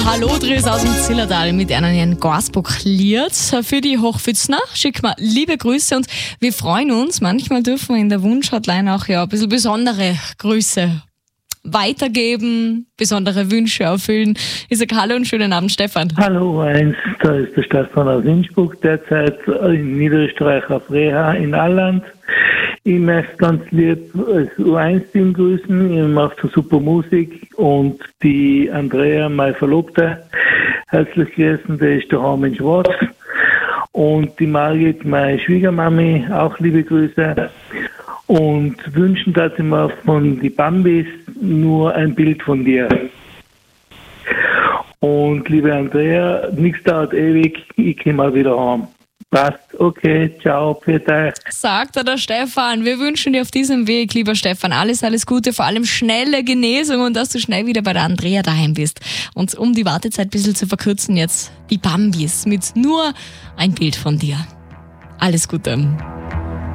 Hallodris aus dem Zillertal mit einem Gasbock-Lied für die Hochpfützner. Schick mal liebe Grüße und wir freuen uns. Manchmal dürfen wir in der Wunschhotline auch ein bisschen besondere Grüße weitergeben, besondere Wünsche erfüllen. Ich sage Hallo und schönen Abend, Stefan. Hallo, da ist der Stefan aus Innsbruck, derzeit in Niederösterreich auf Reha in Alland. Ich möchte ganz lieb das U1-Team grüßen, ihr macht so super Musik und die Andrea, meine Verlobte, herzlich grüßen, der ist daheim in Schwarz. Und die Margit, meine Schwiegermami, auch liebe Grüße. Und wünschen, dass ich mir von die Bambis nur ein Bild von dir. Und liebe Andrea, nichts dauert ewig, ich komme mal wieder heim. Passt, okay, ciao, für euch. Sagt der Stefan, wir wünschen dir auf diesem Weg, lieber Stefan, alles Gute, vor allem schnelle Genesung und dass du schnell wieder bei der Andrea daheim bist. Und um die Wartezeit ein bisschen zu verkürzen, jetzt die Bambis mit nur ein Bild von dir. Alles Gute.